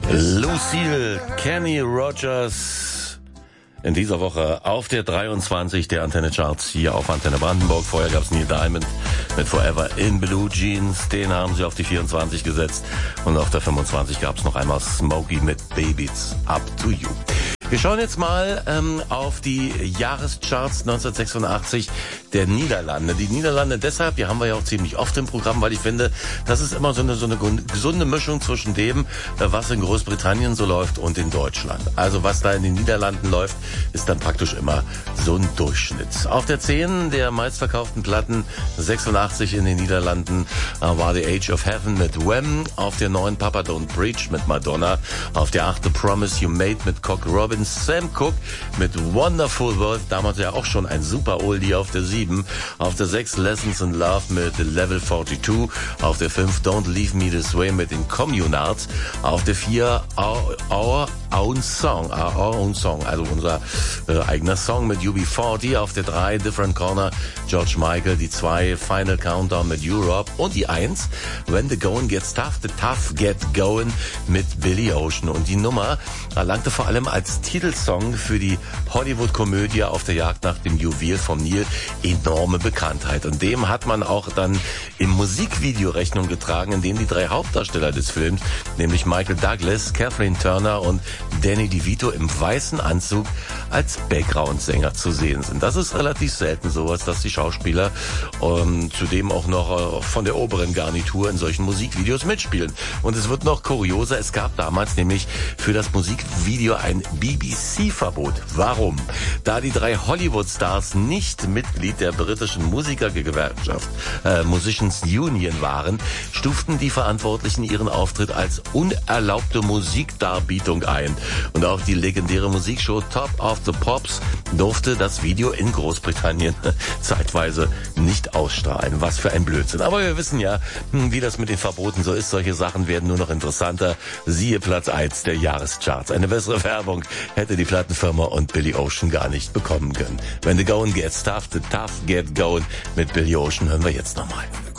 Lucille, Kenny Rogers in dieser Woche auf der 23 der Antenne Charts hier auf Antenne Brandenburg. Vorher gab es Neil Diamond mit Forever in Blue Jeans. Den haben sie auf die 24 gesetzt. Und auf der 25 gab es noch einmal Smokey mit Baby's Up to You. Wir schauen jetzt mal auf die Jahrescharts 1986 der Niederlande. Die Niederlande deshalb, die haben wir ja auch ziemlich oft im Programm, weil ich finde, das ist immer so eine gesunde Mischung zwischen dem, was in Großbritannien so läuft und in Deutschland. Also was da in den Niederlanden läuft, ist dann praktisch immer so ein Durchschnitt. Auf der 10 der meistverkauften Platten 86 in den Niederlanden war The Age of Heaven mit Wham. Auf der 9 Papa Don't Preach mit Madonna. Auf der 8 The Promise You Made mit Cock Robin. Sam Cooke mit Wonderful World, damals ja auch schon ein super Oldie. Auf der 7, auf der 6 Lessons in Love mit Level 42, auf der 5 Don't Leave Me This Way mit den Communards, auf der 4 Our Own Song, also unser eigener Song mit UB40, auf der 3 Different Corner George Michael, die 2 Final Countdown mit Europe und die 1 When the Going Gets Tough, the Tough Get Going mit Billy Ocean. Und die Nummer erlangte vor allem als Titelsong für die Hollywood-Komödie Auf der Jagd nach dem Juwel vom Nil enorme Bekanntheit. Und dem hat man auch dann im Musikvideo Rechnung getragen, in dem die 3 Hauptdarsteller des Films, nämlich Michael Douglas, Kathleen Turner und Danny DeVito im weißen Anzug als Background-Sänger zu sehen sind. Das ist relativ selten sowas, dass die Schauspieler zudem auch noch von der oberen Garnitur in solchen Musikvideos mitspielen. Und es wird noch kurioser, es gab damals nämlich für das Musikvideo ein BBC-Verbot. Warum? Da die 3 Hollywood-Stars nicht Mitglied der britischen Musikergewerkschaft Musicians Union waren, stuften die Verantwortlichen ihren Auftritt als unerlaubte Musikdarbietung ein. Und auch die legendäre Musikshow Top of the Pops durfte das Video in Großbritannien zeitweise nicht ausstrahlen. Was für ein Blödsinn. Aber wir wissen ja, wie das mit den Verboten so ist. Solche Sachen werden nur noch interessanter. Siehe Platz 1 der Jahrescharts. Eine bessere Werbung hätte die Plattenfirma und Billy Ocean gar nicht bekommen können. When the going gets tough, the tough get going mit Billy Ocean hören wir jetzt nochmal.